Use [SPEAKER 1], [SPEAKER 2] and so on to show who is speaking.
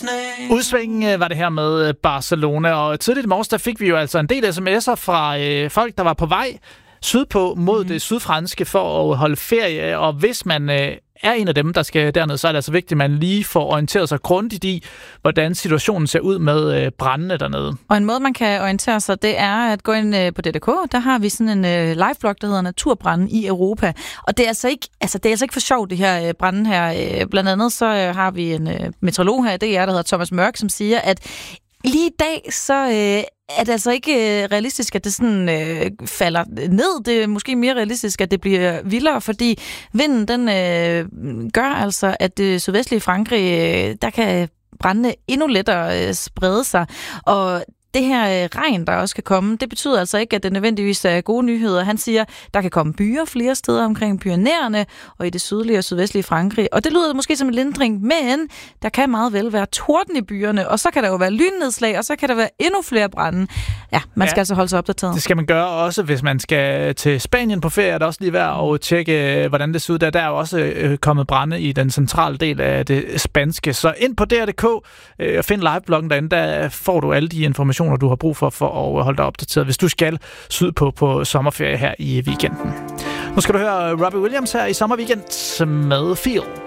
[SPEAKER 1] Udsving var det her med Barcelona, og tidligt i morges, der fik vi jo altså en del sms'er fra folk, der var på vej sydpå mod det sydfranske for at holde ferie, og hvis man er en af dem, der skal derned, så er det altså vigtigt, at man lige får orienteret sig grundigt i, hvordan situationen ser ud med brændene dernede.
[SPEAKER 2] Og en måde, man kan orientere sig, det er at gå ind på DDK. Der har vi sådan en liveblog, der hedder Naturbranden i Europa. Og det er altså ikke for sjovt, det her branden her. Blandt andet så har vi en meteorolog her i DR, der hedder Thomas Mørk, som siger, at lige i dag, så er det altså ikke realistisk, at det sådan falder ned. Det er måske mere realistisk, at det bliver vildere, fordi vinden, den gør altså, at det sydvestlige Frankrig, der kan brandene endnu lettere sprede sig. Og det her regn, der også kan komme, det betyder altså ikke, at det nødvendigvis er gode nyheder. Han siger, der kan komme byer flere steder omkring Pyrenæerne og i det sydlige og sydvestlige Frankrig. Og det lyder måske som en lindring, men der kan meget vel være torden i byerne, og så kan der jo være lynnedslag, og så kan der være endnu flere brande. Ja, man skal altså holde sig opdateret.
[SPEAKER 1] Det skal man gøre også, hvis man skal til Spanien på ferie. Er det også lige værd at tjekke, hvordan det ser ud der. Der er jo også kommet brande i den centrale del af det spanske. Så ind på DR.dk og find livebloggen derinde, der får du alle de informationer, du har brug for at holde dig opdateret, hvis du skal sydpå på sommerferie her i weekenden. Nu skal du høre Robbie Williams her i sommerweekend med Feel.